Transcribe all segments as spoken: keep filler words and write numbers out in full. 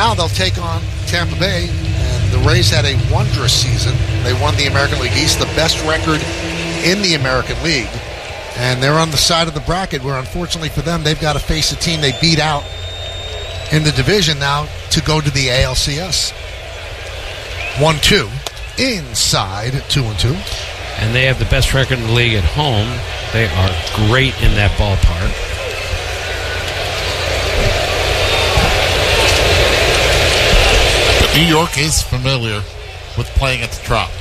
now they'll take on Tampa Bay, and the Rays had a wondrous season. They won the American League East, the best record in the American League, and they're on the side of the bracket where, unfortunately for them, they've got to face a team they beat out in the division now to go to the A L C S. one two inside two and two. And they have the best record in the league at home. They are great in that ballpark. But New York is familiar with playing at the Trop.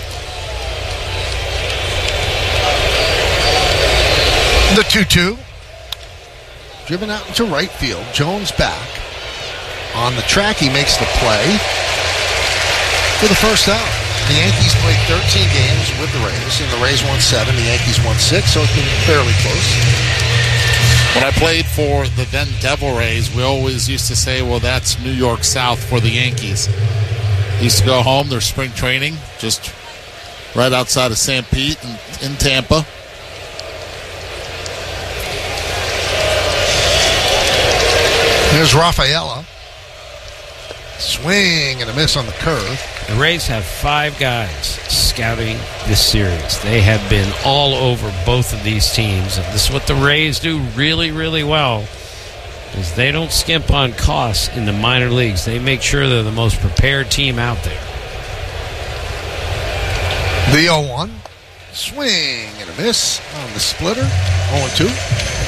The two two. Driven out into right field. Jones back. On the track, he makes the play for the first out. The Yankees played thirteen games with the Rays, and the Rays won seven. The Yankees won six, so it's been fairly close. When I played for the then Devil Rays, we always used to say, well, that's New York South for the Yankees. Used to go home, their spring training, just right outside of Saint Pete in, in Tampa. Here's Rafaela. Swing and a miss on the curve. The Rays have five guys scouting this series. They have been all over both of these teams. And this is what the Rays do really, really well, is they don't skimp on costs in the minor leagues. They make sure they're the most prepared team out there. The oh one. Swing and a miss on the splitter. oh and two.